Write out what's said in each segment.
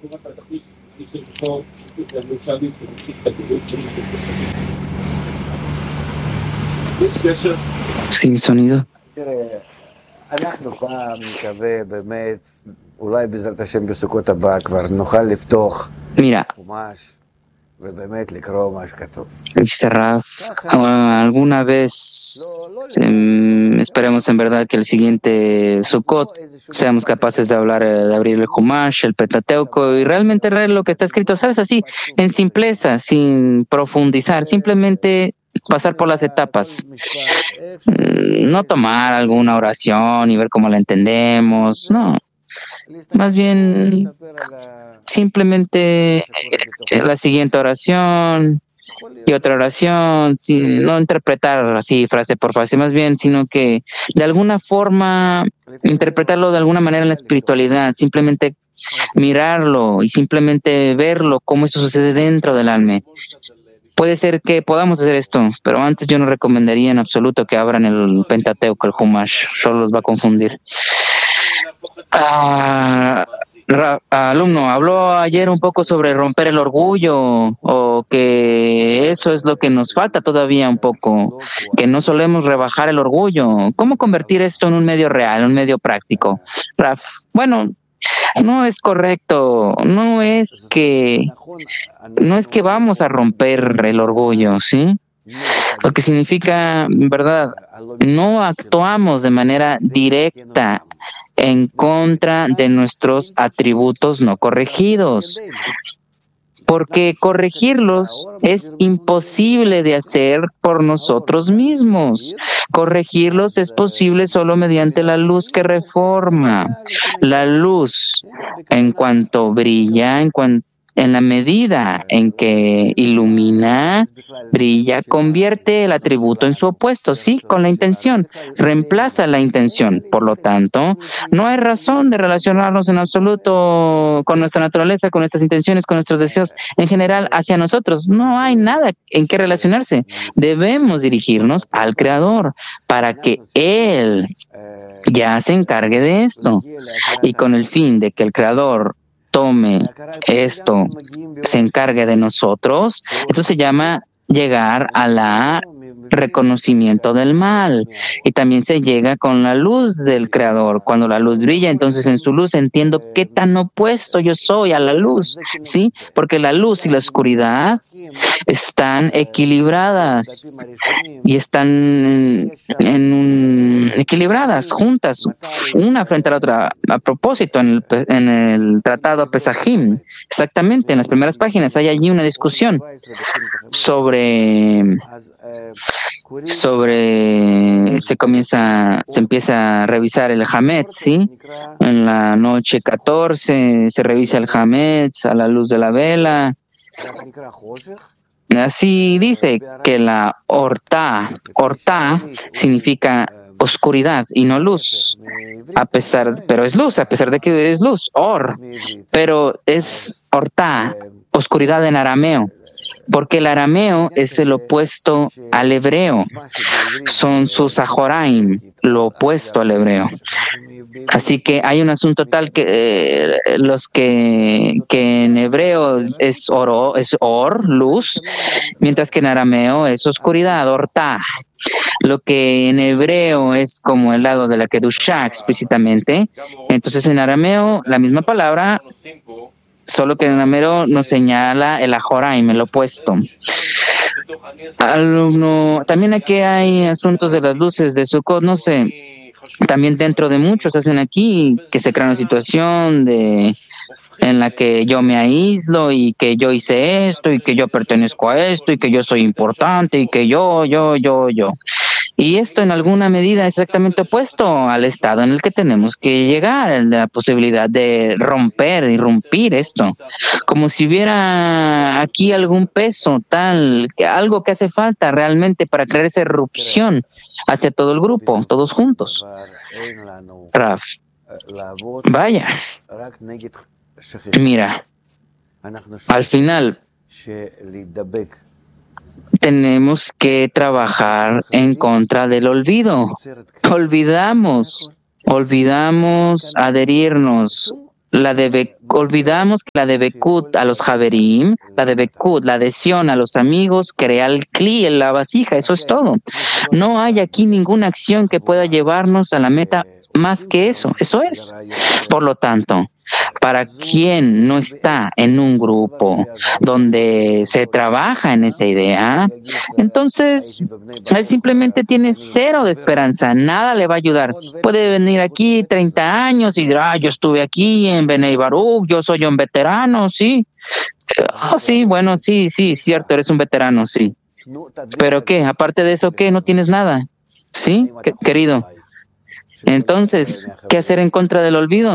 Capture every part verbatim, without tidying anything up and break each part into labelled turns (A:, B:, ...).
A: Sin sonido.
B: תראה, אנחנו פעם נקווה באמת, אולי בעזרת השם בסוכות הבא כבר נוכל לפתוח
A: Mira,
B: חומש ובאמת לקרוא מה שכתוב.
A: dice Raf, alguna vez em, esperemos en verdad que el siguiente Sukkot seamos capaces de hablar, eh, de abrir el Humash, el Pentateuco y realmente leer lo que está escrito, ¿sabes? Así, en simpleza, sin profundizar, simplemente pasar por las etapas. Mm, No tomar alguna oración y ver cómo la entendemos, no. Más bien, simplemente eh, la siguiente oración y otra oración, sin, no interpretar así frase por frase, más bien, sino que de alguna forma interpretarlo de alguna manera en la espiritualidad, simplemente mirarlo y simplemente verlo, cómo esto sucede dentro del alma. Puede ser que podamos hacer esto, pero antes yo no recomendaría en absoluto que abran el Pentateuco, el Humash, solo los va a confundir. Ah, Ra- alumno, habló ayer un poco sobre romper el orgullo, o que eso es lo que nos falta todavía un poco, que no solemos rebajar el orgullo. ¿Cómo convertir esto en un medio real, un medio práctico? Raf, bueno, no es correcto, no es que, no es que vamos a romper el orgullo, ¿sí? Lo que significa, en verdad, no actuamos de manera directa en contra de nuestros atributos no corregidos, porque corregirlos es imposible de hacer por nosotros mismos. Corregirlos es posible solo mediante la luz que reforma. La luz, en cuanto brilla, en cuanto en la medida en que ilumina, brilla, convierte el atributo en su opuesto, sí, con la intención, reemplaza la intención. Por lo tanto, no hay razón de relacionarnos en absoluto con nuestra naturaleza, con nuestras intenciones, con nuestros deseos en general hacia nosotros. No hay nada en qué relacionarse. Debemos dirigirnos al Creador para que Él ya se encargue de esto. Y con el fin de que el Creador tome esto, se encargue de nosotros, eso se llama llegar a la reconocimiento del mal. Y también se llega con la luz del Creador. Cuando la luz brilla, entonces en su luz entiendo qué tan opuesto yo soy a la luz, ¿sí? Porque la luz y la oscuridad están equilibradas y están en, en un, equilibradas, juntas, una frente a la otra. A propósito, en el, en el tratado Pesajim, exactamente, en las primeras páginas hay allí una discusión sobre sobre se comienza se empieza a revisar el Hametz, ¿sí? En la noche catorce se revisa el Hametz a la luz de la vela. Así dice que la orta, orta significa oscuridad y no luz, a pesar, pero es luz, a pesar de que es luz, or, pero es orta, oscuridad en arameo, porque el arameo es el opuesto al hebreo, son sus ajoraim, lo opuesto al hebreo. Así que hay un asunto tal que eh, los que, que en hebreo es oro, es or, luz, mientras que en arameo es oscuridad, orta. Lo que en hebreo es como el lado de la Kedushá explícitamente, entonces en arameo la misma palabra, solo que en arameo nos señala el ajoraim, el opuesto. Alumno, también aquí hay asuntos de las luces de Sukkot, no sé. También dentro de muchos hacen aquí que se crea una situación de en la que yo me aíslo y que yo hice esto y que yo pertenezco a esto y que yo soy importante y que yo, yo, yo, yo. Y esto en alguna medida es exactamente opuesto al estado en el que tenemos que llegar, la posibilidad de romper, de irrumpir esto, como si hubiera aquí algún peso tal, que algo que hace falta realmente para crear esa erupción hacia todo el grupo, todos juntos. Raf, vaya, mira, al final tenemos que trabajar en contra del olvido. Olvidamos, olvidamos adherirnos La de Be- olvidamos que la de Bekut a los Haverim, la de Bekut, la adhesión a los amigos, crea el Kli en la vasija, eso es todo. No hay aquí ninguna acción que pueda llevarnos a la meta más que eso, eso es. Por lo tanto, para quien no está en un grupo donde se trabaja en esa idea, entonces él simplemente tiene cero de esperanza, nada le va a ayudar. Puede venir aquí treinta años y dirá, ah, yo estuve aquí en Benei Baruch, yo soy un veterano, sí. Ah, sí, bueno, sí, sí, cierto, eres un veterano, sí. Pero ¿qué? Aparte de eso, ¿qué? No tienes nada, ¿sí? ¿Qué, querido? Entonces, ¿qué hacer en contra del olvido?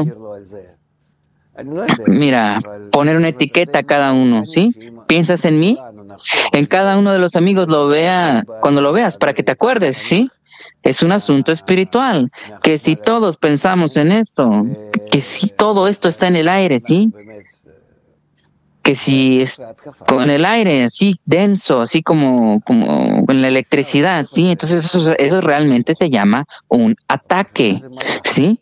A: Mira, poner una etiqueta a cada uno, ¿sí? ¿Piensas en mí? En cada uno de los amigos lo vea, cuando lo veas, para que te acuerdes, ¿sí? Es un asunto espiritual, que si todos pensamos en esto, que si todo esto está en el aire, ¿sí? Que si es con el aire así denso, así como, como con la electricidad, ¿sí? Entonces eso, eso realmente se llama un ataque, ¿sí?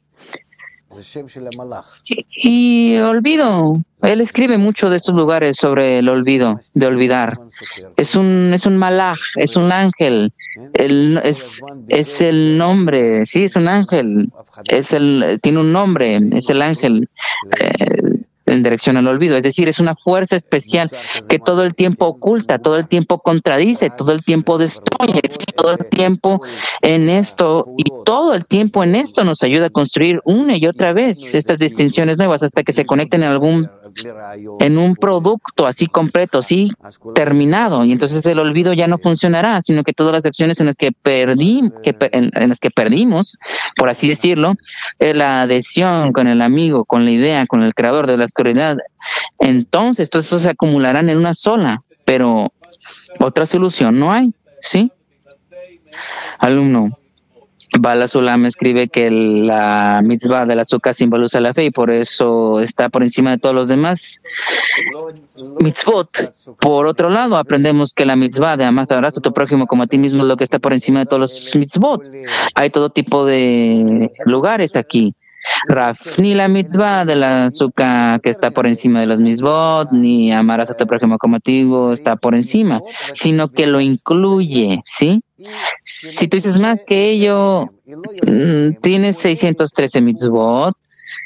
A: Y, y olvido. Él escribe mucho de estos lugares sobre el olvido, de olvidar. Es un, es un malaj, es un ángel. El, es, es el nombre, sí, es un ángel. Es el, tiene un nombre, es el ángel. Eh, en dirección al olvido, es decir, es una fuerza especial que todo el tiempo oculta, todo el tiempo contradice, todo el tiempo destruye, todo el tiempo en esto y todo el tiempo en esto nos ayuda a construir una y otra vez estas distinciones nuevas hasta que se conecten en algún en un producto así completo, sí, terminado, y entonces el olvido ya no funcionará, sino que todas las acciones en las que perdí, que, en, en las que perdimos, por así decirlo, eh, la adhesión con el amigo, con la idea, con el creador de la oscuridad, entonces todo eso se acumularán en una sola, pero otra solución no hay, ¿sí? Alumno, Bala Sulam escribe que la mitzvah de la azúcar simboliza la fe y por eso está por encima de todos los demás mitzvot. Por otro lado, aprendemos que la mitzvah de amas a tu prójimo como a ti mismo es lo que está por encima de todos los mitzvot. Hay todo tipo de lugares aquí. Raf, ni la mitzvah de la azúcar que está por encima de los mitzvot, ni amarás a tu prójimo como a ti está por encima, sino que lo incluye, ¿sí? Si tú dices más que ello, tienes seiscientos trece mitzvot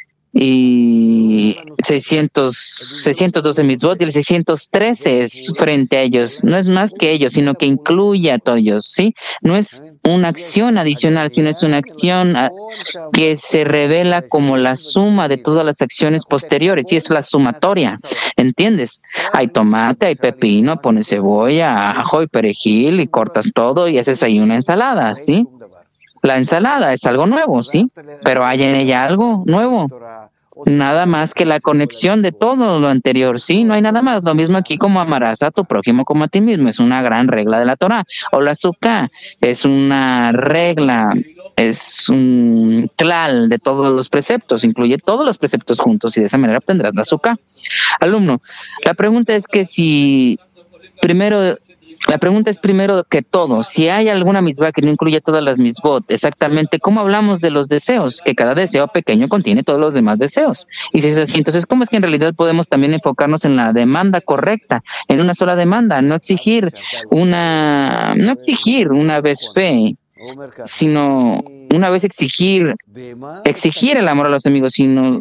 A: y seiscientos, seiscientos doce mitzvot y el seiscientos trece es frente a ellos. No es más que ellos, sino que incluye a todos ellos, ¿sí? No es una acción adicional, sino es una acción que se revela como la suma de todas las acciones posteriores y es la sumatoria, ¿entiendes? Hay tomate, hay pepino, pones cebolla, ajo y perejil y cortas todo y haces ahí una ensalada, ¿sí? La ensalada es algo nuevo, ¿sí? Pero hay en ella algo nuevo. Nada más que la conexión de todo lo anterior, ¿sí? No hay nada más. Lo mismo aquí como amarás a tu prójimo como a ti mismo. Es una gran regla de la Torah. O la azúcar es una regla, es un clal de todos los preceptos. Incluye todos los preceptos juntos y de esa manera obtendrás la azúcar. Alumno, la pregunta es que si primero... La pregunta es primero que todo, si hay alguna mitzvah que no incluye todas las mitzvot, exactamente cómo hablamos de los deseos, que cada deseo pequeño contiene todos los demás deseos. Y si es así, entonces, ¿cómo es que en realidad podemos también enfocarnos en la demanda correcta, en una sola demanda, no exigir una, no exigir una vez fe, sino una vez exigir, exigir el amor a los amigos, sino,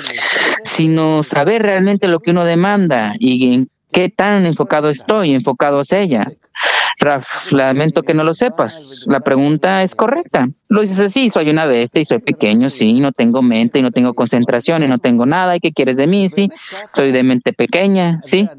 A: sino saber realmente lo que uno demanda y en ¿qué tan enfocado estoy, enfocado hacia ella? Raf, lamento que no lo sepas. La pregunta es correcta. Lo dices así, soy una bestia y soy pequeño, sí, no tengo mente y no tengo concentración y no tengo nada. ¿Y qué quieres de mí? Sí, soy de mente pequeña, sí.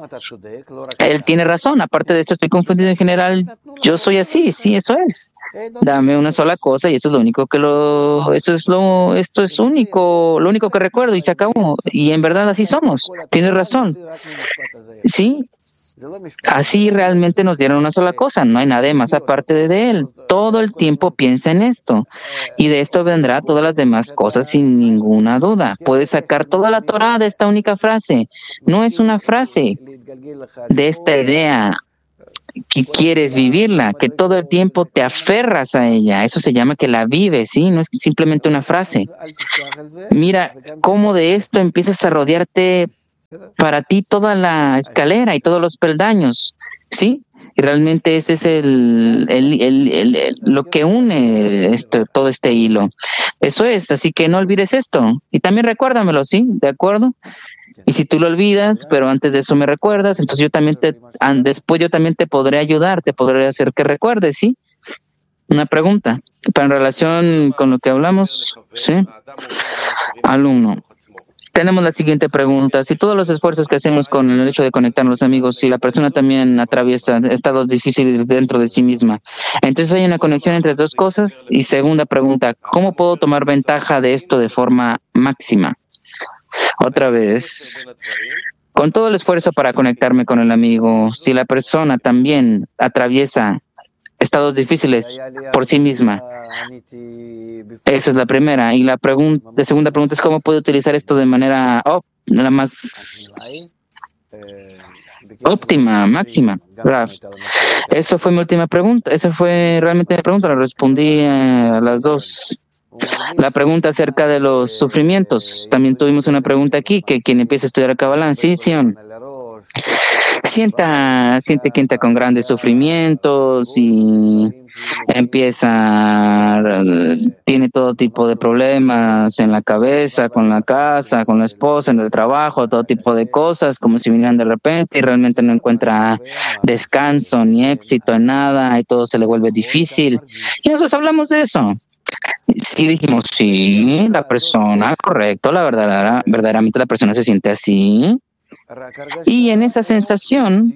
A: Él tiene razón. Aparte de esto, estoy confundido en general. Yo soy así, sí, eso es. Dame una sola cosa y eso es lo único que lo, eso es lo, esto es único, lo único que recuerdo y se acabó. Y en verdad así somos. Tienes razón. Sí. Así realmente nos dieron una sola cosa, no hay nada más aparte de él. Todo el tiempo piensa en esto y de esto vendrá todas las demás cosas sin ninguna duda. Puedes sacar toda la Torah de esta única frase. No es una frase de esta idea que quieres vivirla, que todo el tiempo te aferras a ella. Eso se llama que la vives, ¿sí? No es simplemente una frase. Mira cómo de esto empiezas a rodearte para ti toda la escalera y todos los peldaños, ¿sí? Y realmente ese es el, el, el, el, el lo que une esto, todo este hilo. Eso es, así que no olvides esto. Y también recuérdamelo, ¿sí? ¿De acuerdo? Y si tú lo olvidas, pero antes de eso me recuerdas, entonces yo también te, después yo también te podré ayudar, te podré hacer que recuerdes, ¿sí? Una pregunta, para en relación con lo que hablamos, ¿sí? Alumno, tenemos la siguiente pregunta. Si todos los esfuerzos que hacemos con el hecho de conectar a los amigos, si la persona también atraviesa estados difíciles dentro de sí misma, entonces hay una conexión entre las dos cosas. Y segunda pregunta, ¿cómo puedo tomar ventaja de esto de forma máxima? Otra vez, con todo el esfuerzo para conectarme con el amigo, si la persona también atraviesa estados difíciles por sí misma, esa es la primera. Y la, pregun- la segunda pregunta es cómo puedo utilizar esto de manera oh, la más óptima, máxima. Raf, eso fue mi última pregunta. Esa fue realmente mi pregunta. La respondí a las dos. La pregunta acerca de los sufrimientos. También tuvimos una pregunta aquí, que quien empieza a estudiar a Kabbalah, sí, Sion. Sienta, siente que entra con grandes sufrimientos y empieza, tiene todo tipo de problemas en la cabeza, con la casa, con la esposa, en el trabajo, todo tipo de cosas, como si vinieran de repente y realmente no encuentra descanso ni éxito en nada y todo se le vuelve difícil. Y nosotros hablamos de eso. Sí, dijimos, sí, la persona, correcto, la verdad, verdaderamente la persona se siente así. Y en esa sensación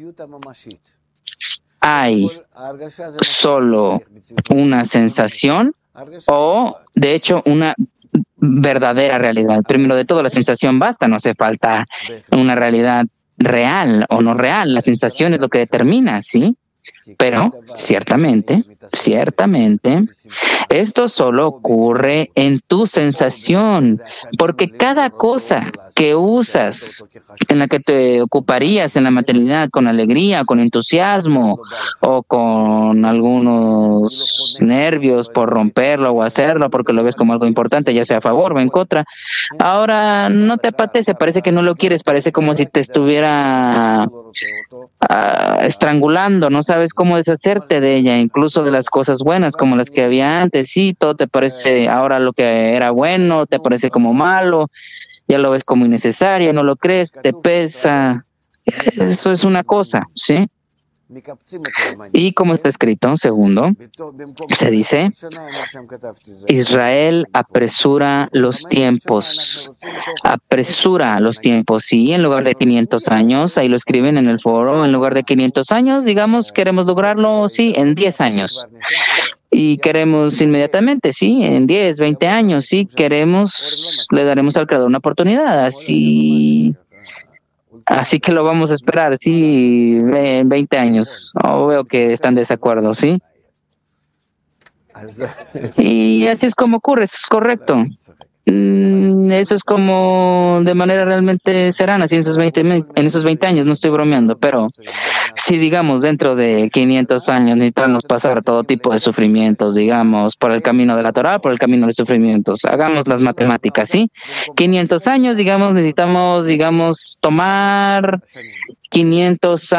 A: hay solo una sensación o, de hecho, una verdadera realidad. Primero de todo, la sensación basta, no hace falta una realidad real o no real. La sensación es lo que determina, ¿sí? Pero, ciertamente, ciertamente, esto solo ocurre en tu sensación, porque cada cosa que usas, en la que te ocuparías en la maternidad con alegría, con entusiasmo o con algunos nervios por romperlo o hacerlo porque lo ves como algo importante, ya sea a favor o en contra, ahora no te apetece, parece que no lo quieres, parece como si te estuviera uh, estrangulando, no sabes cómo deshacerte de ella, incluso de las cosas buenas como las que había antes. Sí, todo te parece ahora lo que era bueno, te parece como malo, ya lo ves como innecesario, no lo crees, te pesa. Eso es una cosa, ¿sí? Y como está escrito, segundo, se dice, Israel apresura los tiempos, apresura los tiempos, sí, en lugar de quinientos años, ahí lo escriben en el foro, en lugar de quinientos años, digamos, queremos lograrlo, sí, en diez años. Y queremos inmediatamente, sí, en diez, veinte años, sí, queremos, le daremos al creador una oportunidad, así... Así que lo vamos a esperar, sí, en veinte años. Oh, veo que están de desacuerdo, ¿sí? Y así es como ocurre, eso es correcto. Eso es como de manera realmente serana, así en esos veinte, en esos veinte años, no estoy bromeando, pero si digamos dentro de quinientos años necesitamos pasar todo tipo de sufrimientos, digamos, por el camino de la Torah, por el camino de sufrimientos, hagamos las matemáticas, ¿sí? quinientos años, digamos, necesitamos, digamos, tomar quinientos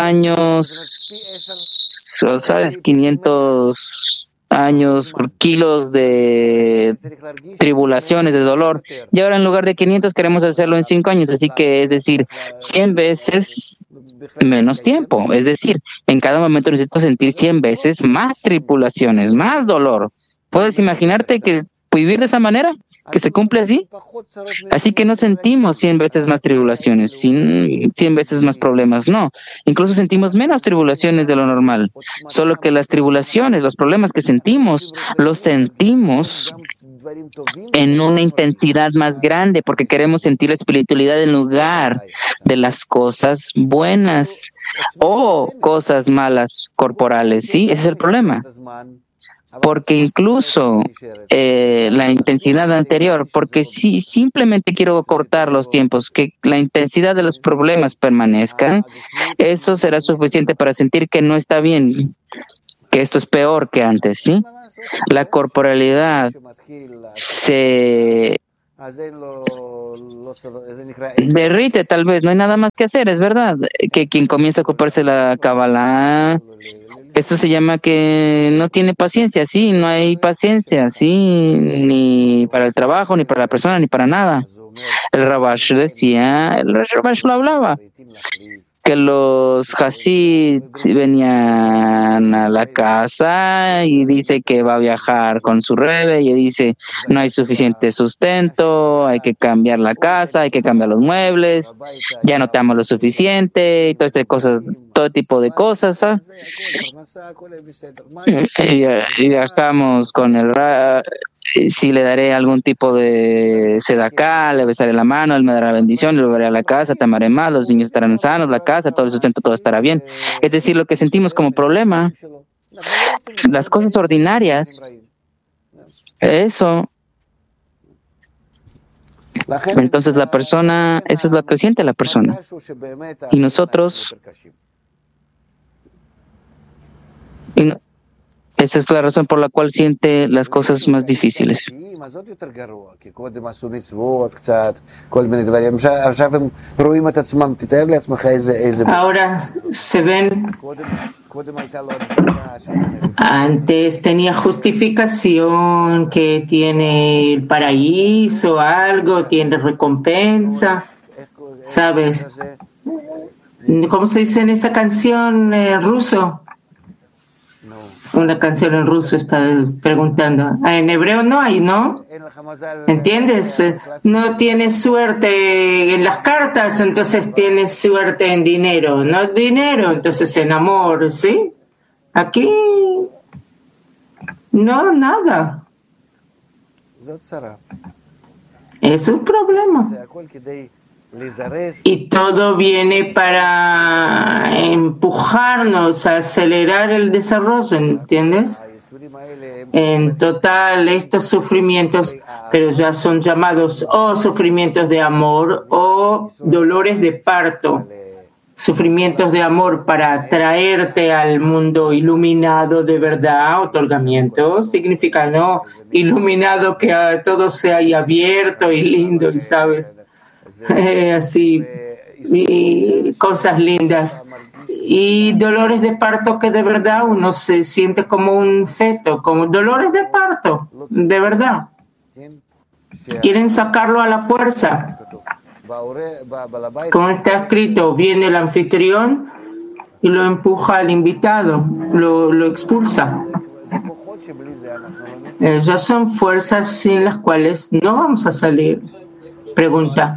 A: años, ¿sabes? quinientos años, kilos de tribulaciones, de dolor, y ahora en lugar de quinientos queremos hacerlo en cinco años, así que es decir, cien veces menos tiempo, es decir, en cada momento necesito sentir cien veces más tribulaciones, más dolor. ¿Puedes imaginarte que vivir de esa manera? ¿Que se cumple así? Así que no sentimos cien veces más tribulaciones, cien veces más problemas, no. Incluso sentimos menos tribulaciones de lo normal. Solo que las tribulaciones, los problemas que sentimos, los sentimos en una intensidad más grande porque queremos sentir la espiritualidad en lugar de las cosas buenas o cosas malas corporales, ¿sí? Ese es el problema. porque incluso eh, la intensidad anterior, porque si simplemente quiero cortar los tiempos, que la intensidad de los problemas permanezcan, eso será suficiente para sentir que no está bien, que esto es peor que antes, ¿sí? La corporalidad se derrite, tal vez, no hay nada más que hacer, es verdad, que quien comienza a ocuparse la Kabbalah, esto se llama que no tiene paciencia, sí, no hay paciencia, sí, ni para el trabajo, ni para la persona, ni para nada. El Rabash decía, el Rabash lo hablaba, que los Hasid venían a la casa y dice que va a viajar con su Rebbe y dice no hay suficiente sustento, hay que cambiar la casa, hay que cambiar los muebles, ya no te amo lo suficiente y todas esas cosas, todo tipo de cosas. ¿Ah? Y viajamos con el Ra, si le daré algún tipo de sedaká, le besaré la mano, él me dará la bendición, le volveré a la casa, te amaré más, los niños estarán sanos, la casa, todo el sustento, todo estará bien. Es decir, lo que sentimos como problema, las cosas ordinarias, eso. Entonces la persona, eso es lo que siente la persona. Y nosotros, y no, esa es la razón por la cual siente las cosas más difíciles.
C: Ahora se ven. Antes tenía justificación, que tiene el paraíso, algo, tiene recompensa, ¿sabes? ¿Cómo se dice en esa canción en ruso? Una canción en ruso está preguntando. En hebreo no hay, ¿no? ¿Entiendes? No tienes suerte en las cartas, entonces tienes suerte en dinero. No dinero, entonces en amor, ¿sí? Aquí no, nada. Es un problema. Y todo viene para empujarnos a acelerar el desarrollo, ¿entiendes? En total, estos sufrimientos, pero ya son llamados o sufrimientos de amor o dolores de parto. Sufrimientos de amor para traerte al mundo iluminado de verdad, otorgamiento, significa no iluminado que a todo se haya abierto y lindo, y sabes. Eh, así, y cosas lindas. Y dolores de parto que de verdad uno se siente como un feto, como dolores de parto, de verdad. Quieren sacarlo a la fuerza. Como está escrito, viene el anfitrión y lo empuja al invitado, lo, lo expulsa. Esas son fuerzas sin las cuales no vamos a salir. Pregunta.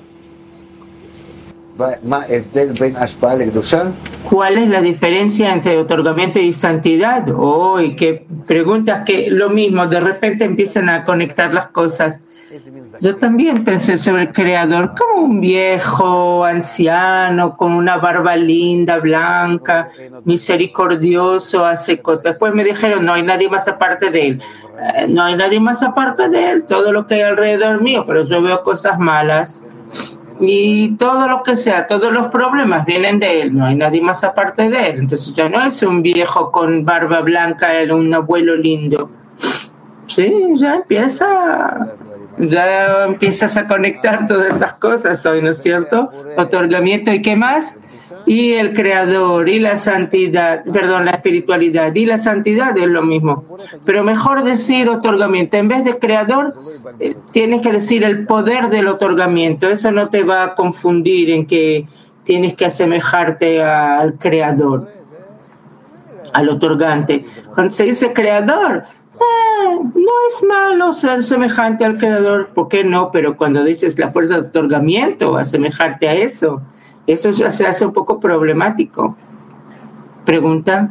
C: ¿Cuál es la diferencia entre otorgamiento y santidad? Oh, y qué preguntas que lo mismo, de repente empiezan a conectar las cosas. Yo también pensé sobre el Creador como un viejo, anciano, con una barba linda, blanca, misericordioso, hace cosas. Después me dijeron, no hay nadie más aparte de él. Eh, no hay nadie más aparte de él, todo lo que hay alrededor mío, pero yo veo cosas malas. Y todo lo que sea, todos los problemas vienen de él, no hay nadie más aparte de él. Entonces ya no es un viejo con barba blanca, era un abuelo lindo. Sí, ya empieza, ya empiezas a conectar todas esas cosas hoy, ¿no es cierto? Otorgamiento y qué más, y el Creador y la santidad, perdón, la espiritualidad y la santidad es lo mismo. Pero mejor decir otorgamiento. En vez de Creador, eh, tienes que decir el poder del otorgamiento. Eso no te va a confundir en que tienes que asemejarte al Creador, al otorgante. Cuando se dice Creador, eh, no es malo ser semejante al Creador. ¿Por qué no? Pero cuando dices la fuerza de otorgamiento, asemejarte a eso, eso ya se hace un poco problemático. Pregunta.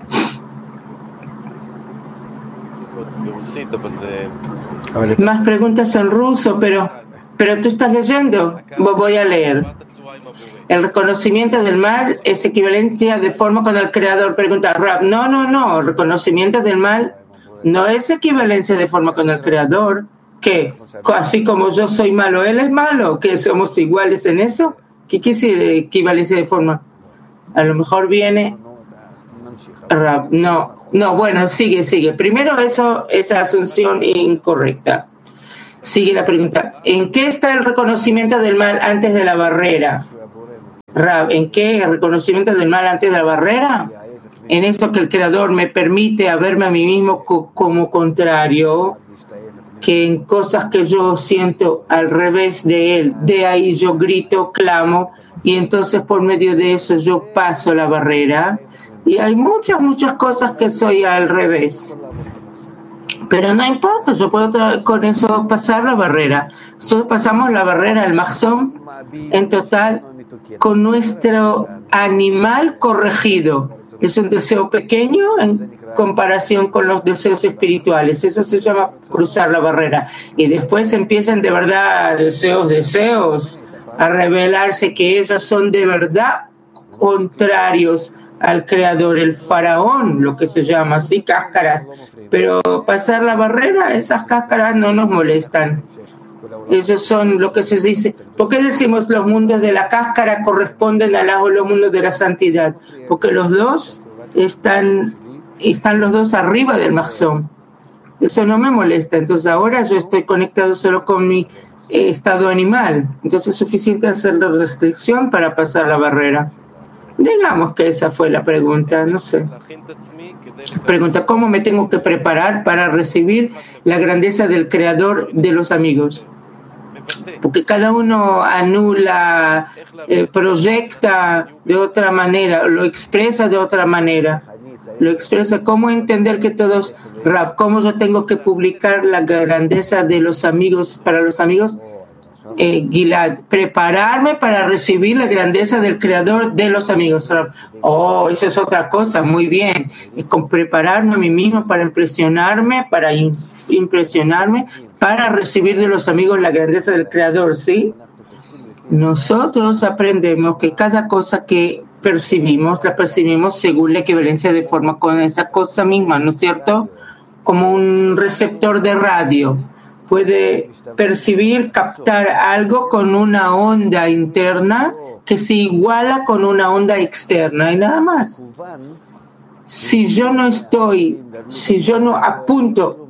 C: Más preguntas en ruso, pero, pero tú estás leyendo. Voy a leer. El reconocimiento del mal es equivalencia de forma con el Creador. Pregunta Rab. No, no, no. El reconocimiento del mal no es equivalencia de forma con el Creador, que así como yo soy malo, Él es malo, que somos iguales en eso. ¿Qué quiere decir equivalencia de forma? A lo mejor viene... No, no, bueno, sigue, sigue. Primero eso, esa asunción incorrecta. Sigue la pregunta. ¿En qué está el reconocimiento del mal antes de la barrera? Rab, ¿en qué el reconocimiento del mal antes de la barrera? En eso que el Creador me permite a verme a mí mismo co- como contrario, que en cosas que yo siento al revés de Él, de ahí yo grito, clamo, y entonces por medio de eso yo paso la barrera. Y hay muchas, muchas cosas que soy al revés. Pero no importa, yo puedo tra- con eso pasar la barrera. Nosotros pasamos la barrera, el mahzón, en total, con nuestro animal corregido. Es un deseo pequeño en comparación con los deseos espirituales. Eso se llama cruzar la barrera. Y después empiezan de verdad deseos, deseos, a revelarse que ellos son de verdad contrarios al Creador, el faraón, lo que se llama así, cáscaras. Pero pasar la barrera, esas cáscaras no nos molestan. Ellos son lo que se dice. ¿Por qué decimos los mundos de la cáscara corresponden a los mundos de la santidad? Porque los dos están, están los dos arriba del mahzón. Eso no me molesta. Entonces ahora yo estoy conectado solo con mi eh, estado animal. Entonces es suficiente hacer la restricción para pasar la barrera. Digamos que esa fue la pregunta, no sé. Pregunta, ¿cómo me tengo que preparar para recibir la grandeza del Creador de los amigos? Porque cada uno anula, eh, proyecta de otra manera, lo expresa de otra manera. Lo expresa, ¿cómo entender que todos, Raf, cómo yo tengo que publicar la grandeza de los amigos para los amigos? Eh, Gilad, prepararme para recibir la grandeza del Creador de los amigos. Oh, eso es otra cosa, muy bien. Es con prepararme a mí mismo para impresionarme, para in- impresionarme, para recibir de los amigos la grandeza del Creador, ¿sí? Nosotros aprendemos que cada cosa que percibimos, la percibimos según la equivalencia de forma con esa cosa misma, ¿no es cierto? Como un receptor de radio. Puede percibir, captar algo con una onda interna que se iguala con una onda externa y nada más. Si yo no estoy, si yo no apunto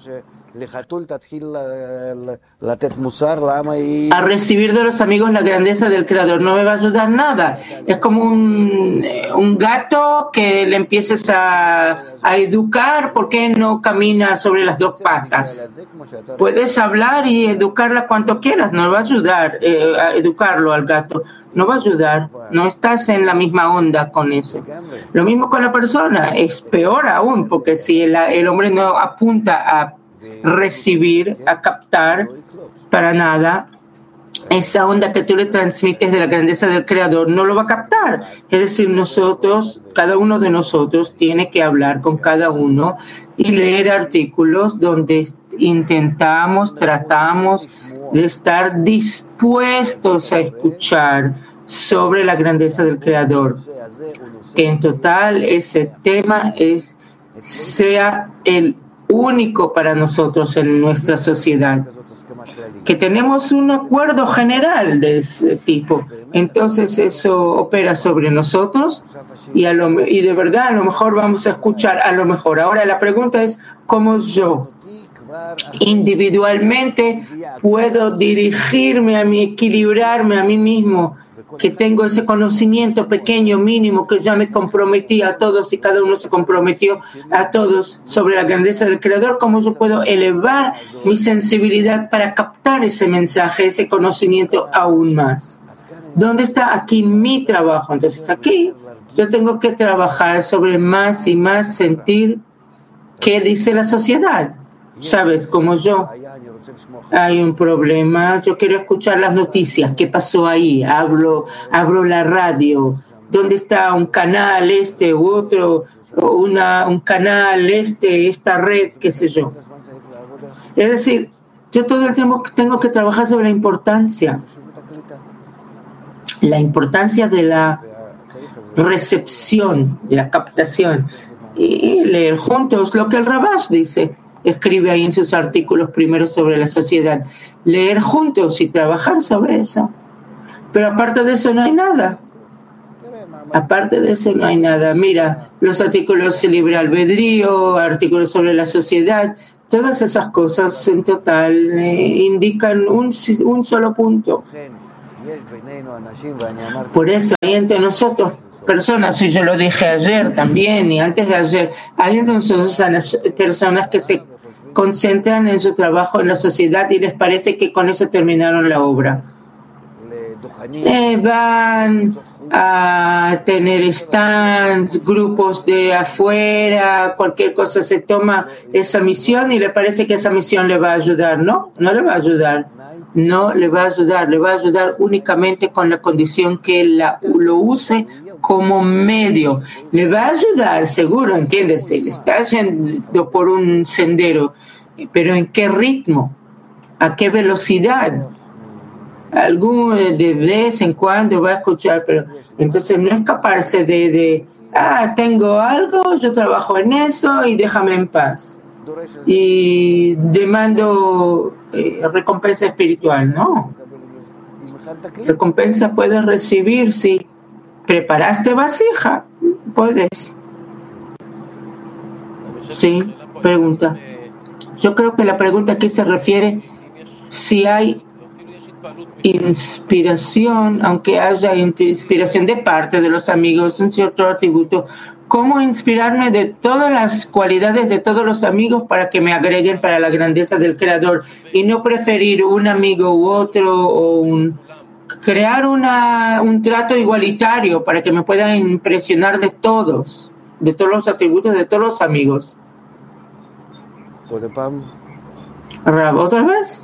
C: a recibir de los amigos la grandeza del Creador, no me va a ayudar nada. Es como un, un gato que le empieces a, a educar. ¿Por qué no camina sobre las dos patas? Puedes hablar y educarla cuanto quieras, no va a ayudar eh, a educarlo al gato, no va a ayudar, no estás en la misma onda con eso. Lo mismo con la persona, es peor aún, porque si el, el hombre no apunta a recibir, a captar para nada, esa onda que tú le transmites de la grandeza del Creador no lo va a captar. Es decir, nosotros, cada uno de nosotros tiene que hablar con cada uno y leer artículos donde intentamos, tratamos de estar dispuestos a escuchar sobre la grandeza del Creador. En total, ese tema es, sea el único para nosotros en nuestra sociedad, que tenemos un acuerdo general de ese tipo. Entonces eso opera sobre nosotros y, a lo, y de verdad a lo mejor vamos a escuchar, a lo mejor. Ahora la pregunta es cómo yo individualmente puedo dirigirme a mí, equilibrarme a mí mismo, que tengo ese conocimiento pequeño, mínimo, que ya me comprometí a todos y cada uno se comprometió a todos sobre la grandeza del Creador. ¿Cómo yo puedo elevar mi sensibilidad para captar ese mensaje, ese conocimiento aún más? ¿Dónde está aquí mi trabajo? Entonces aquí yo tengo que trabajar sobre más y más sentir qué dice la sociedad. ¿Sabes? Como yo. Hay un problema, yo quiero escuchar las noticias, ¿qué pasó ahí? Hablo, abro la radio, ¿dónde está un canal este u otro, una, un canal este, esta red, qué sé yo? Es decir, yo todo el tiempo tengo que trabajar sobre la importancia, la importancia de la recepción, de la captación. Y y leer juntos lo que el Rabash dice. Escribe ahí en sus artículos primero sobre la sociedad. Leer juntos y trabajar sobre eso. Pero aparte de eso no hay nada. Aparte de eso no hay nada. Mira, los artículos de libre albedrío, artículos sobre la sociedad, todas esas cosas en total eh, indican un, un solo punto. Por eso hay entre nosotros personas, y yo lo dije ayer también y antes de ayer, hay entre nosotros personas que se concentran en su trabajo en la sociedad y les parece que con eso terminaron la obra. Eh, van a tener stands, grupos de afuera, cualquier cosa, se toma esa misión y le parece que esa misión le va a ayudar. No, no le va a ayudar. No le va a ayudar, le va a ayudar únicamente con la condición que él la, lo use como medio. Le va a ayudar, seguro, ¿entiendes? Él está yendo por un sendero, pero ¿en qué ritmo? ¿A qué velocidad? Algún de vez en cuando va a escuchar, pero entonces no escaparse de, de ah, tengo algo, yo trabajo en eso y déjame en paz. Y demando eh, recompensa espiritual, no. Recompensa puedes recibir si preparaste vasija, puedes. Sí, pregunta. Yo creo que la pregunta aquí se refiere si hay inspiración, aunque haya inspiración de parte de los amigos, un cierto atributo. ¿Cómo inspirarme de todas las cualidades de todos los amigos para que me agreguen para la grandeza del Creador y no preferir un amigo u otro o un, crear una, un trato igualitario para que me pueda impresionar de todos, de todos los atributos de todos los amigos? Rab, ¿otra vez?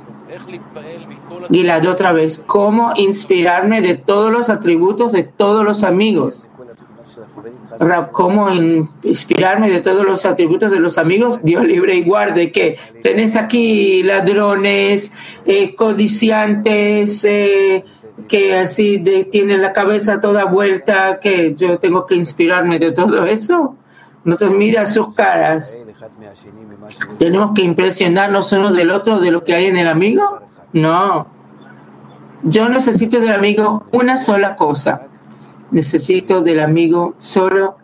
C: Gilad, otra vez. ¿Cómo inspirarme de todos los atributos de todos los amigos? Rab, ¿cómo inspirarme de todos los atributos de los amigos? Dios libre y guarde que tenés aquí ladrones, eh, codiciantes, eh, que así de, tienen la cabeza toda vuelta, que yo tengo que inspirarme de todo eso. Entonces mira sus caras. ¿Tenemos que impresionarnos uno del otro de lo que hay en el amigo? No. Yo necesito del amigo una sola cosa. Necesito del amigo solo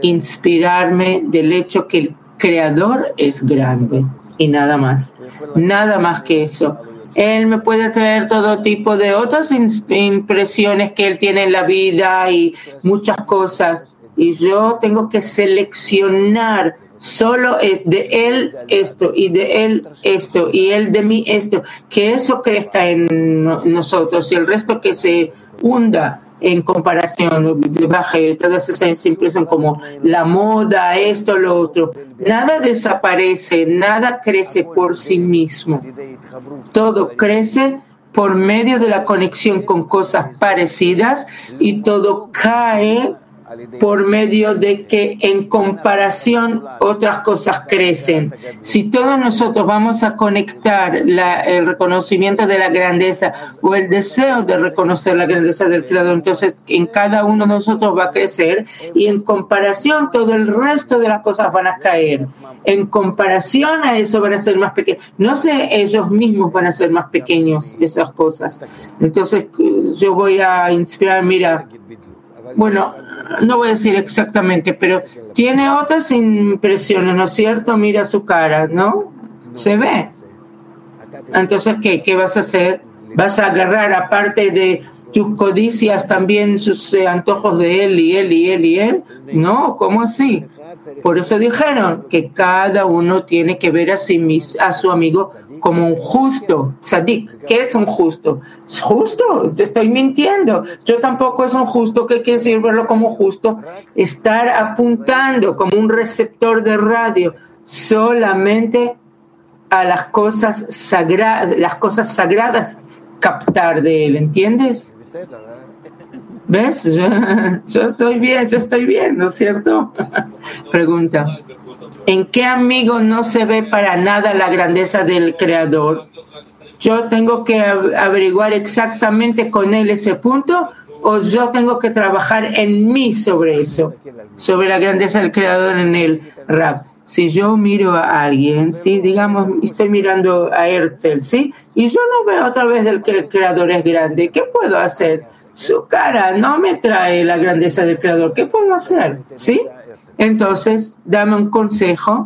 C: inspirarme del hecho que el Creador es grande y nada más. Nada más que eso. Él me puede traer todo tipo de otras impresiones que él tiene en la vida y muchas cosas. Y yo tengo que seleccionar solo de él esto y de él esto y él de mí esto. Que eso crezca en nosotros y el resto que se hunda en comparación, baje todas esas impresiones como la moda, esto, lo otro. Nada desaparece, nada crece por sí mismo. Todo crece por medio de la conexión con cosas parecidas y todo cae por medio de que en comparación otras cosas crecen. Si todos nosotros vamos a conectar la, el reconocimiento de la grandeza o el deseo de reconocer la grandeza del Creador, entonces en cada uno de nosotros va a crecer y en comparación todo el resto de las cosas van a caer. En comparación a eso van a ser más pequeños. No sé, ellos mismos van a ser más pequeños esas cosas. Entonces yo voy a inspirar, mira, bueno, no voy a decir exactamente, pero tiene otras impresiones, ¿no es cierto? Mira su cara, ¿no? Se ve. Entonces, ¿qué? ¿Qué vas a hacer? ¿Vas a agarrar, aparte de tus codicias, también sus eh, antojos de él y él y él y él? No, ¿cómo así? Por eso dijeron que cada uno tiene que ver a, sí mis, a su amigo como un justo, tzadik. ¿Qué es un justo? ¿Es justo? Te estoy mintiendo. Yo tampoco es un justo. ¿Qué quiere decir verlo como justo? Estar apuntando como un receptor de radio solamente a las cosas sagradas, las cosas sagradas captar de él, ¿entiendes? ¿Ves? Yo, yo estoy bien, yo estoy bien, ¿no es cierto? Pregunta. ¿En qué amigo no se ve para nada la grandeza del Creador? Yo tengo que averiguar exactamente con él ese punto o yo tengo que trabajar en mí sobre eso, sobre la grandeza del Creador en el Rab. Si yo miro a alguien, ¿sí? Digamos, estoy mirando a Herzl, ¿sí? Y yo no veo otra vez del que el Creador es grande, ¿qué puedo hacer? Su cara no me trae la grandeza del Creador, ¿qué puedo hacer? ¿Sí? Entonces, dame un consejo.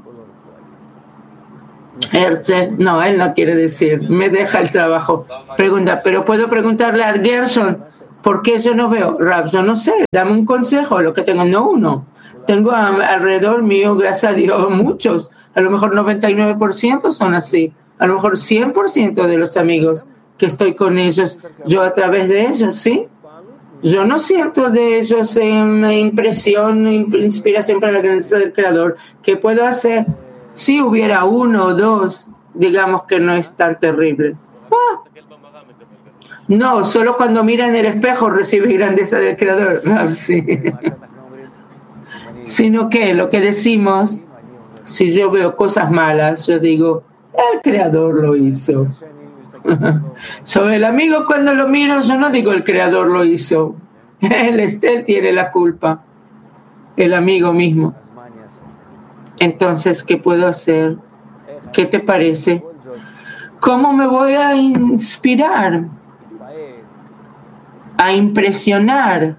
C: Herzl, no, él no quiere decir, me deja el trabajo. Pregunta, pero puedo preguntarle a Gershon, ¿por qué yo no veo? Rav, yo no sé, dame un consejo, lo que tengo, no uno. Tengo a, alrededor mío, gracias a Dios, muchos. A lo mejor noventa y nueve por ciento son así. A lo mejor cien por ciento de los amigos que estoy con ellos, yo a través de ellos, ¿sí? Yo no siento de ellos una impresión, inspiración para la grandeza del Creador. ¿Qué puedo hacer? Si hubiera uno o dos, digamos que no es tan terrible. Ah. No, solo cuando mira en el espejo recibe grandeza del Creador. No, sí. Sino que lo que decimos, si yo veo cosas malas, yo digo, el Creador lo hizo. Sobre el amigo, cuando lo miro, yo no digo el Creador lo hizo. Él, él tiene la culpa. El amigo mismo. Entonces, ¿qué puedo hacer? ¿Qué te parece? ¿Cómo me voy a inspirar? A impresionar.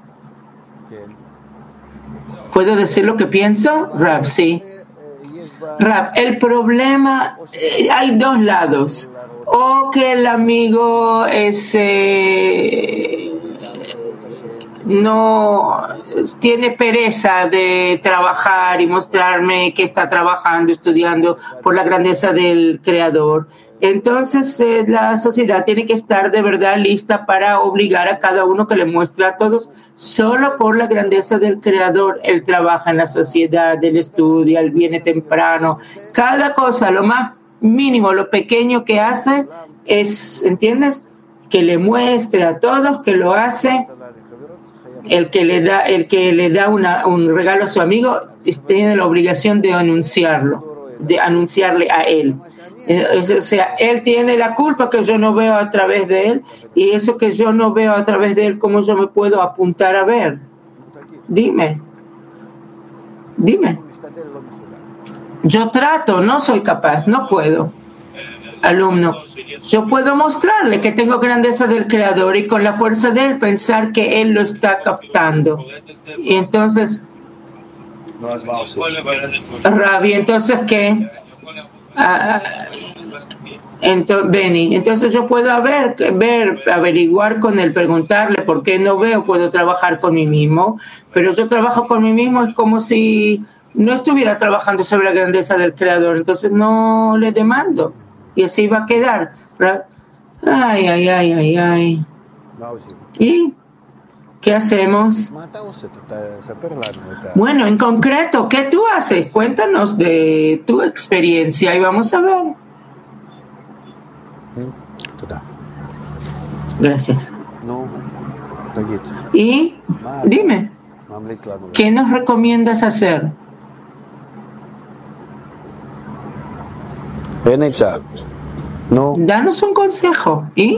C: ¿Puedo decir lo que pienso? Rab, sí. Rab, el problema, eh, hay dos lados. O que el amigo es... Eh, no tiene pereza de trabajar y mostrarme que está trabajando, estudiando por la grandeza del Creador. Entonces eh, la sociedad tiene que estar de verdad lista para obligar a cada uno que le muestre a todos solo por la grandeza del Creador. Él trabaja en la sociedad, él estudia, él viene temprano. Cada cosa, lo más mínimo, lo pequeño que hace es, ¿entiendes? Que le muestre a todos que lo hace. El que le da, el que le da una, un regalo a su amigo tiene la obligación de anunciarlo, de anunciarle a él. O sea, él tiene la culpa que yo no veo a través de él, y eso que yo no veo a través de él, ¿cómo yo me puedo apuntar a ver? Dime, dime. Yo trato, no soy capaz, no puedo. Alumno, yo puedo mostrarle que tengo grandeza del Creador y con la fuerza de él pensar que él lo está captando. Y entonces, Ravi, entonces ¿qué? Ah, entonces, Benny, entonces yo puedo ver, ver, averiguar con él, preguntarle por qué no veo, puedo trabajar con mí mismo, pero yo trabajo con mí mismo es como si no estuviera trabajando sobre la grandeza del Creador, entonces no le demando. Y así va a quedar. Ay, ay, ay, ay, ay. ¿Y qué hacemos? Bueno, en concreto, ¿qué tú haces? Cuéntanos de tu experiencia y vamos a ver. Gracias. Y dime, ¿qué nos recomiendas hacer?
B: No.
C: Danos un consejo. ¿Y?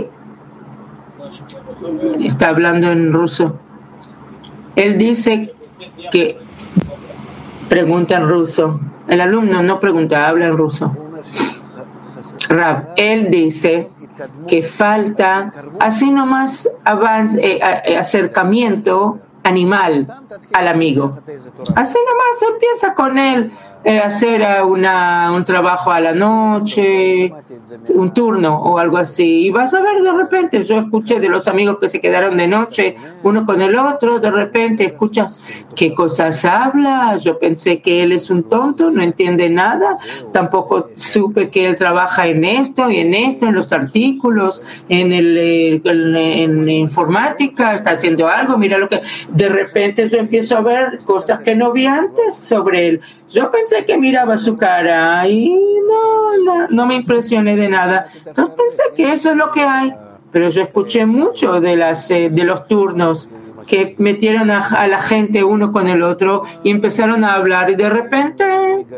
C: Está hablando en ruso. Él dice que pregunta en ruso. El alumno no pregunta, habla en ruso. Rab, él dice que falta así nomás avance, eh, eh, acercamiento animal al amigo. Así nomás empieza con él. Eh, hacer una, un trabajo a la noche, un turno o algo así. Y vas a ver de repente, yo escuché de los amigos que se quedaron de noche, uno con el otro, de repente escuchas qué cosas habla. Yo pensé que él es un tonto, no entiende nada. Tampoco supe que él trabaja en esto y en esto, en los artículos, en, el, en, en la informática, está haciendo algo. Mira lo que... De repente yo empiezo a ver cosas que no vi antes sobre él. Yo pensé que miraba su cara y no, no, no me impresioné de nada. Entonces pensé que eso es lo que hay. Pero yo escuché mucho de, las, eh, de los turnos que metieron a, a la gente uno con el otro y empezaron a hablar y de repente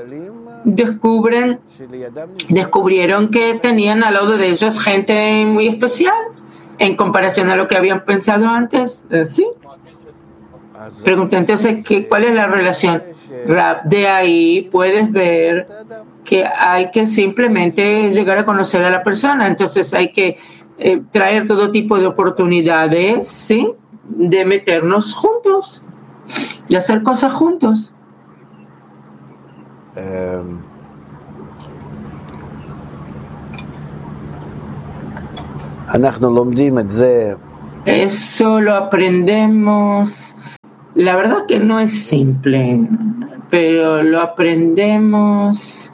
C: descubren, descubrieron que tenían al lado de ellos gente muy especial. en comparación a lo que habían pensado antes, ¿sí? Pregunta, entonces, ¿qué, ¿cuál es la relación? Rab, de ahí puedes ver que hay que simplemente llegar a conocer a la persona, entonces hay que eh, traer todo tipo de oportunidades, ¿sí? De meternos juntos, de hacer cosas juntos.
B: Um. Eso
C: lo aprendemos. La verdad que no es simple, pero lo aprendemos.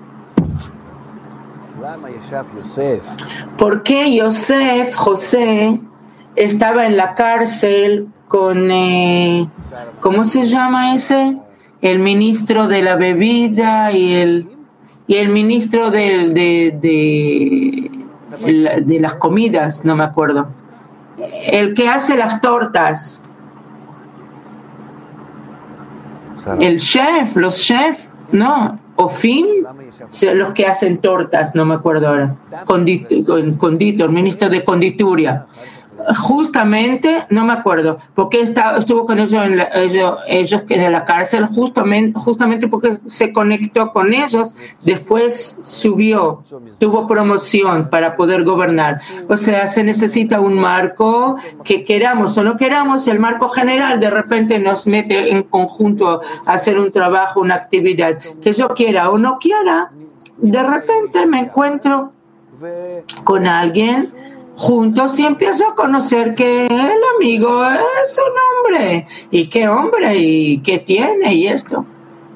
C: ¿Por qué Yosef, José, estaba en la cárcel con, eh, ¿cómo se llama ese? El ministro de la bebida y el, y el ministro de, de, de, de, de las comidas, no me acuerdo. El que hace las tortas. El chef, los chefs, no, Ofim, los que hacen tortas, no me acuerdo ahora, conditor, conditor ministro de condituria. Justamente, no me acuerdo, porque está, estuvo con ellos en la, ellos, ellos en la cárcel, justamente, justamente porque se conectó con ellos, después subió, tuvo promoción para poder gobernar. O sea, se necesita un marco que queramos o no queramos, el marco general de repente nos mete en conjunto a hacer un trabajo, una actividad, que yo quiera o no quiera, de repente me encuentro con alguien juntos y empiezo a conocer que el amigo es un hombre, y qué hombre, y qué tiene, y esto.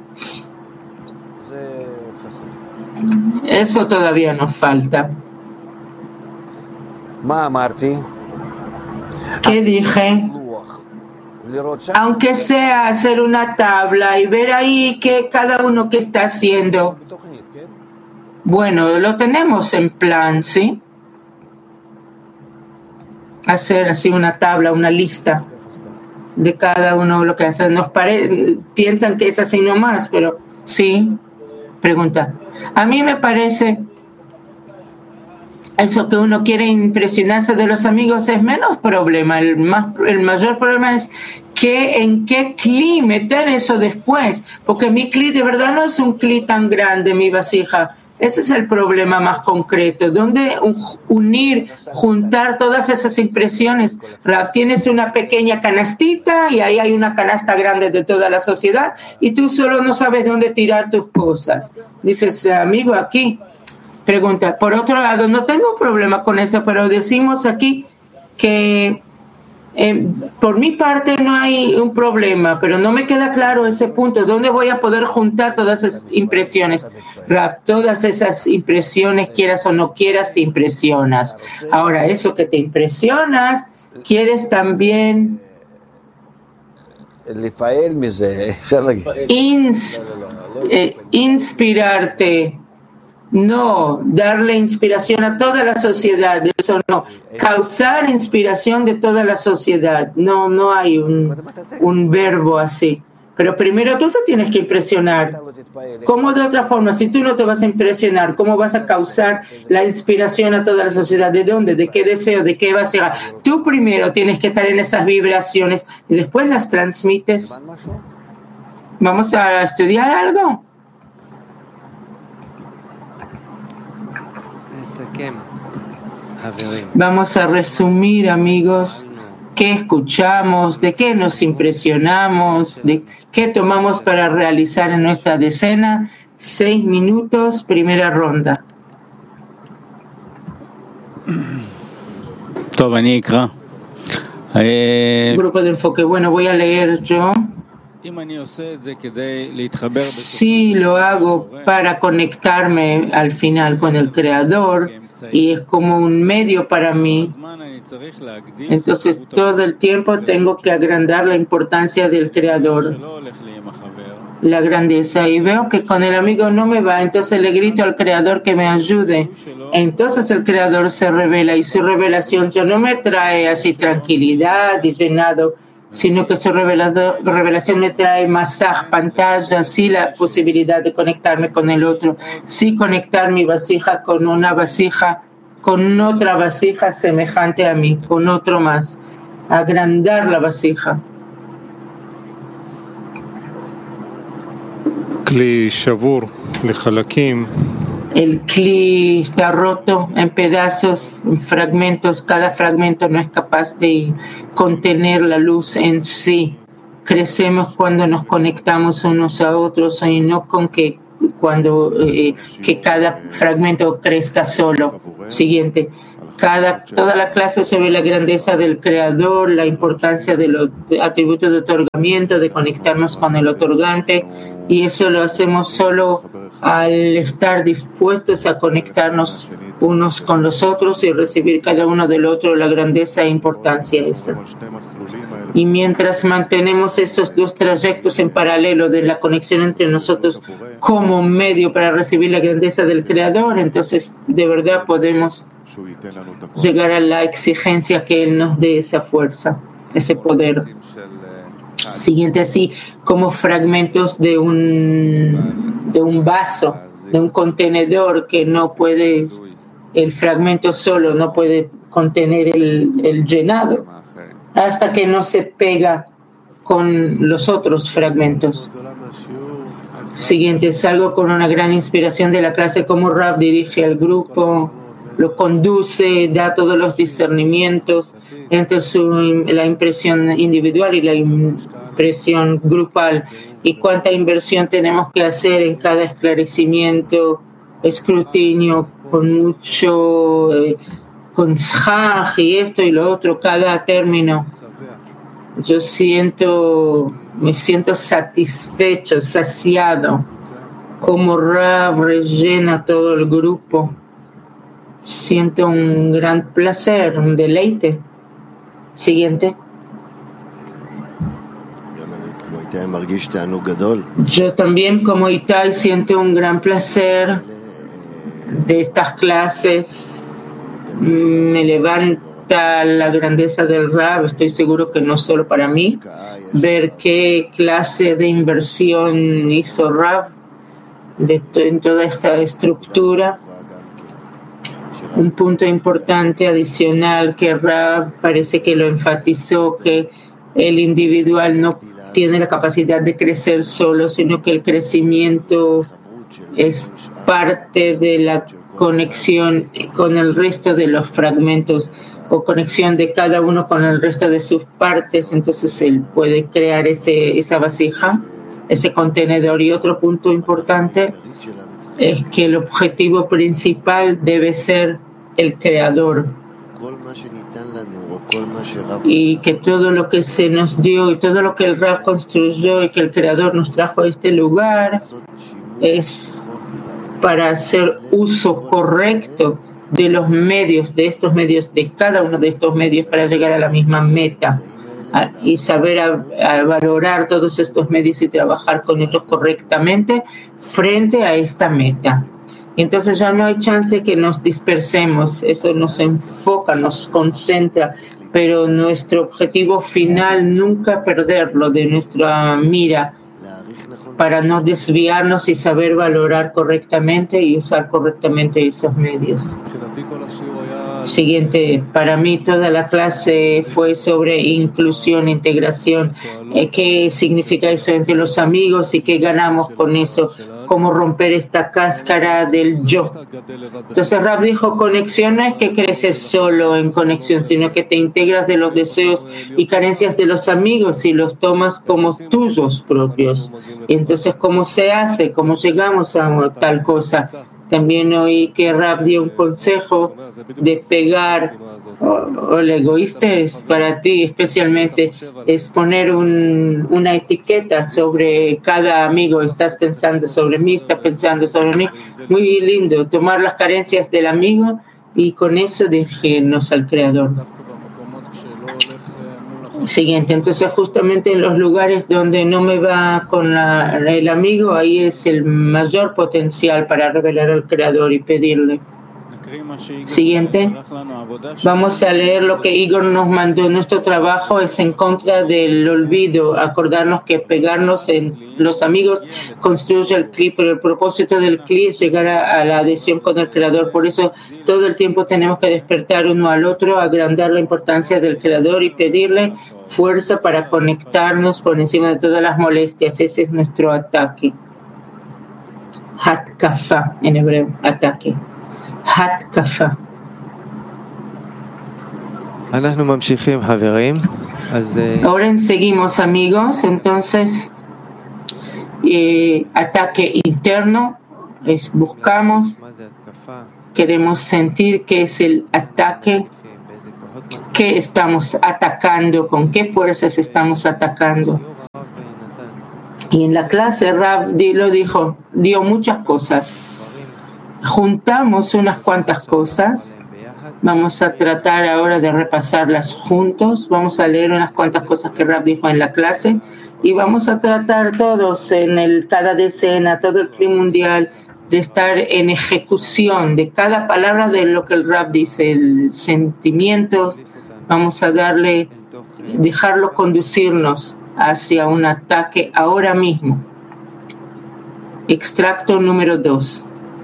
C: Eso todavía nos falta. ¿Qué dije? Aunque sea hacer una tabla y ver ahí que cada uno que está haciendo. Bueno, lo tenemos en plan, ¿sí? Hacer así una tabla, una lista de cada uno lo que hace. Nos pare... piensan que es así nomás, pero sí. Pregunta. A mí me parece eso que uno quiere impresionarse de los amigos es menos problema. El más, el mayor problema es que en qué cli meter eso después, porque mi cli de verdad no es un cli tan grande, mi vasija. Ese es el problema más concreto, donde unir, juntar todas esas impresiones. Rav, tienes una pequeña canastita y ahí hay una canasta grande de toda la sociedad y tú solo no sabes dónde tirar tus cosas. Dices, amigo, aquí. Pregunta, por otro lado, no tengo problema con eso, pero decimos aquí que eh, por mi parte no hay un problema, pero no me queda claro ese punto. ¿Dónde voy a poder juntar todas esas impresiones? Rav, todas esas impresiones, quieras o no quieras, te impresionas. Ahora, eso que te impresionas, quieres también ins, eh, inspirarte. No, darle inspiración a toda la sociedad, eso no. Causar inspiración de toda la sociedad, no, no hay un, un verbo así. Pero primero tú te tienes que impresionar. ¿Cómo de otra forma? Si tú no te vas a impresionar, ¿cómo vas a causar la inspiración a toda la sociedad? ¿De dónde? ¿De qué deseo? ¿De qué vas a llegar? Tú primero tienes que estar en esas vibraciones y después las transmites. ¿Vamos a estudiar algo? Vamos a resumir, amigos, qué escuchamos, de qué nos impresionamos, de qué tomamos para realizar en nuestra decena. Seis minutos, primera ronda. Grupo de enfoque. Bueno, voy a leer yo. Sí, lo hago para conectarme al final con el Creador y es como un medio para mí. Entonces todo el tiempo tengo que agrandar la importancia del Creador, la grandeza, y veo que con el amigo no me va, entonces le grito al Creador que me ayude. Entonces el Creador se revela y su revelación ya no me trae así tranquilidad y llenado, sino que su revelación me trae masaj, pantalla, sí la posibilidad de conectarme con el otro, sí conectar mi vasija con una vasija con otra vasija semejante a mí, con otro más, agrandar la vasija. El cli está roto en pedazos, en fragmentos. Cada fragmento no es capaz de contener la luz en sí. Crecemos cuando nos conectamos unos a otros y no con que cuando eh, que cada fragmento crezca solo. Siguiente. Cada, toda la clase sobre la grandeza del Creador, la importancia de los atributos de otorgamiento, de conectarnos con el otorgante, y eso lo hacemos solo al estar dispuestos a conectarnos unos con los otros y recibir cada uno del otro la grandeza e importancia esa. Y mientras mantenemos esos dos trayectos en paralelo de la conexión entre nosotros como medio para recibir la grandeza del Creador, entonces de verdad podemos llegar a la exigencia que Él nos dé esa fuerza, ese poder. Siguiente, así como fragmentos de un, de un vaso, de un contenedor que no puede, el fragmento solo no puede contener el, el llenado, hasta que no se pega con los otros fragmentos. Siguiente, salgo con una gran inspiración de la clase, como Rav dirige al grupo, lo conduce, da todos los discernimientos entre su, la impresión individual y la impresión grupal, y cuánta inversión tenemos que hacer en cada esclarecimiento, escrutinio, con mucho, eh, con shaj y esto y lo otro, cada término. Yo siento, me siento satisfecho, saciado, como Rav rellena todo el grupo. Siento un gran placer, un deleite. Siguiente. Yo también, como Itai, siento un gran placer de estas clases. Me levanta la grandeza del Rav. Estoy seguro que no solo para mí. Ver qué clase de inversión hizo Rav de to- en toda esta estructura. Un punto importante adicional que Rav parece que lo enfatizó, que el individual no tiene la capacidad de crecer solo, sino que el crecimiento es parte de la conexión con el resto de los fragmentos o conexión de cada uno con el resto de sus partes. Entonces él puede crear ese, esa vasija, ese contenedor. Y otro punto importante es que el objetivo principal debe ser el Creador, y que todo lo que se nos dio y todo lo que el Rav construyó y que el Creador nos trajo a este lugar es para hacer uso correcto de los medios, de estos medios, de cada uno de estos medios para llegar a la misma meta, a, y saber a, a valorar todos estos medios y trabajar con ellos correctamente frente a esta meta. Entonces ya no hay chance que nos dispersemos, eso nos enfoca, nos concentra, pero nuestro objetivo final nunca perderlo de nuestra mira, para no desviarnos y saber valorar correctamente y usar correctamente esos medios. Siguiente, para mí toda la clase fue sobre inclusión, integración. ¿Qué significa eso entre los amigos y qué ganamos con eso? ¿Cómo romper esta cáscara del yo? Entonces Rav dijo, conexión no es que creces solo en conexión, sino que te integras de los deseos y carencias de los amigos y los tomas como tuyos propios. Y entonces, ¿cómo se hace? ¿Cómo llegamos a tal cosa? También oí que Rav dio un consejo de pegar, o, o el egoísta es para ti especialmente, es poner un, una etiqueta sobre cada amigo. Estás pensando sobre mí, estás pensando sobre mí. Muy lindo, tomar las carencias del amigo y con eso dirigirnos al Creador. Siguiente, entonces justamente en los lugares donde no me va con la, el amigo, ahí es el mayor potencial para revelar al Creador y pedirle. Siguiente. Vamos a leer lo que Igor nos mandó. Nuestro trabajo es en contra del olvido. Acordarnos que pegarnos en los amigos construye el Kli, pero el propósito del Kli es llegar a, a la adhesión con el Creador. Por eso todo el tiempo tenemos que despertar uno al otro, agrandar la importancia del Creador y pedirle fuerza para conectarnos por encima de todas las molestias. Ese es nuestro ataque. Hatkafa en hebreo, ataque. Hatkafa. Ahora seguimos, amigos. Entonces, eh, ataque interno es buscamos, queremos sentir qué es el ataque, qué estamos atacando, con qué fuerzas estamos atacando. Y en la clase Rav lo dijo, dio muchas cosas. Juntamos unas cuantas cosas. Vamos a tratar ahora de repasarlas juntos. Vamos a leer unas cuantas cosas que Rav dijo en la clase y vamos a tratar todos en el cada decena, todo el clima mundial, de estar en ejecución de cada palabra de lo que el Rav dice, el sentimientos. Vamos a darle, dejarlo conducirnos hacia un ataque ahora mismo. Extracto número dos.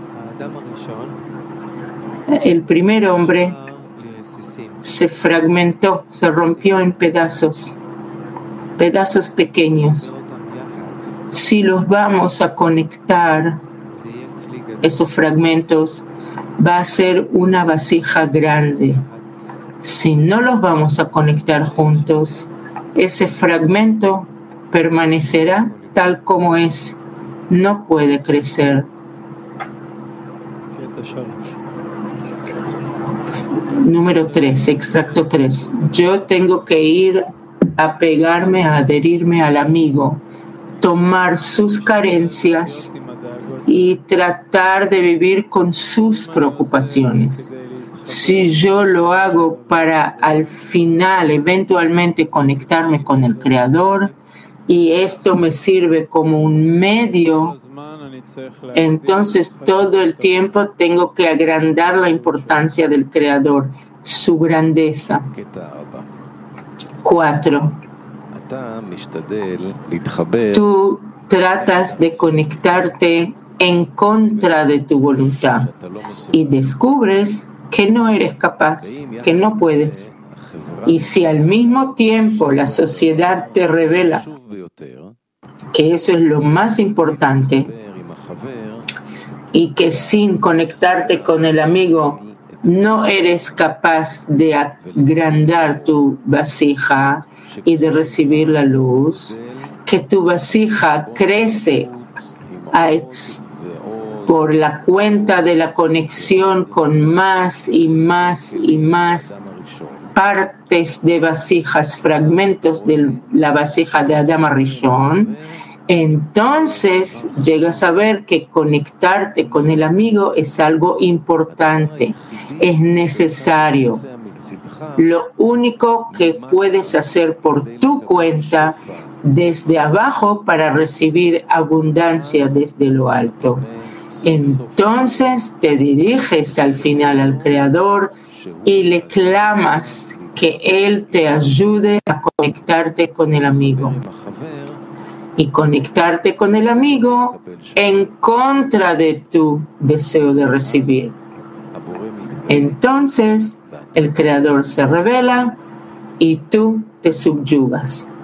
C: El primer hombre se fragmentó, se rompió en pedazos, pedazos pequeños. Si los vamos a conectar, esos fragmentos, va a ser una vasija grande. Si no los vamos a conectar juntos, ese fragmento permanecerá tal como es, no puede crecer. Número tres, extracto tres. Yo tengo que ir a pegarme, a adherirme al amigo, tomar sus carencias y tratar de vivir con sus preocupaciones. Si yo lo hago para al final eventualmente conectarme con el Creador y esto me sirve como un medio, entonces todo el tiempo tengo que agrandar la importancia del Creador, su grandeza. Cuatro. Tú tratas de conectarte en contra de tu voluntad y descubres que no eres capaz, que no puedes. Y si al mismo tiempo la sociedad te revela que eso es lo más importante y que sin conectarte con el amigo no eres capaz de agrandar tu vasija y de recibir la luz, que tu vasija crece a ex- por la cuenta de la conexión con más y más y más partes de vasijas, fragmentos de la vasija de Adam Rishon, entonces llegas a ver que conectarte con el amigo es algo importante, es necesario. Lo único que puedes hacer por tu cuenta desde abajo para recibir abundancia desde lo alto. Entonces te diriges al final al Creador y le clamas que Él te ayude a conectarte con el amigo. Y conectarte con el amigo en contra de tu deseo de recibir. Entonces el Creador se revela y tú te subyugas.